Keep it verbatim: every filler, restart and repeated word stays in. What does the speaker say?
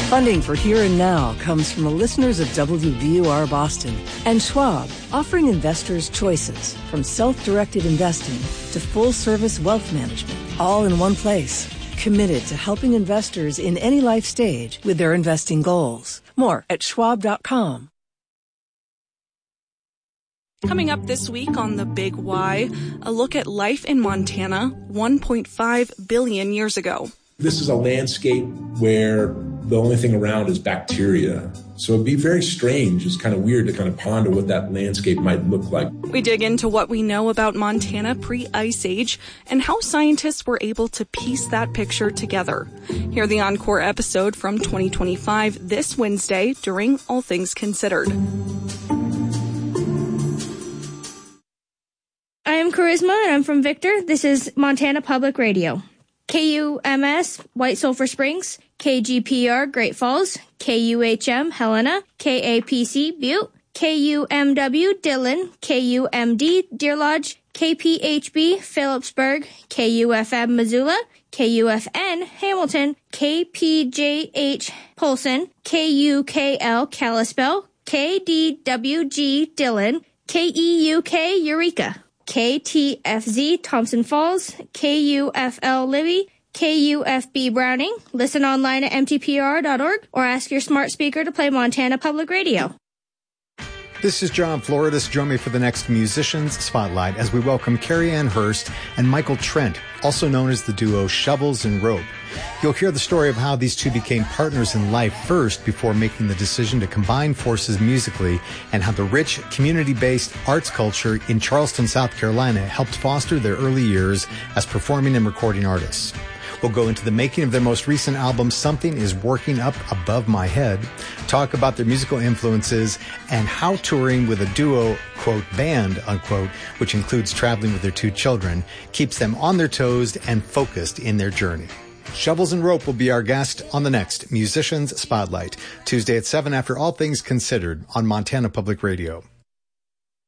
Funding for Here and Now comes from the listeners of W B U R Boston and Schwab, offering investors choices from self-directed investing to full-service wealth management, all in one place. Committed to helping investors in any life stage with their investing goals. More at schwab dot com. Coming up this week on The Big Why, a look at life in Montana one point five billion years ago. This is a landscape where the only thing around is bacteria. So it'd be very strange. It's kind of weird to kind of ponder what that landscape might look like. We dig into what we know about Montana pre-Ice Age and how scientists were able to piece that picture together. Hear the encore episode from twenty twenty-five this Wednesday during All Things Considered. I am Charisma, and I'm from Victor. This is Montana Public Radio. K U M S, White Sulphur Springs. K G P R, Great Falls. K U H M, Helena. K A P C, Butte. K U M W, Dillon. K U M D, Deer Lodge. K P H B, Phillipsburg. K U F M, Missoula. K U F N, Hamilton. K P J H, Polson. K U K L, Kalispell. K D W G, Dillon. K E U K, Eureka. K T F Z, Thompson Falls. K U F L, Libby. K U F B, Browning. Listen online at M T P R dot org or ask your smart speaker to play Montana Public Radio. This is John Floridas. Join me for the next Musicians Spotlight as we welcome Carrie Ann Hurst and Michael Trent, also known as the duo Shovels and Rope. You'll hear the story of how these two became partners in life first before making the decision to combine forces musically, and how the rich, community-based arts culture in Charleston, South Carolina helped foster their early years as performing and recording artists. We'll go into the making of their most recent album, Something Is Working Up Above My Head, talk about their musical influences, and how touring with a duo, quote, band, unquote, which includes traveling with their two children, keeps them on their toes and focused in their journey. Shovels and Rope will be our guest on the next Musicians Spotlight, Tuesday at seven after All Things Considered on Montana Public Radio.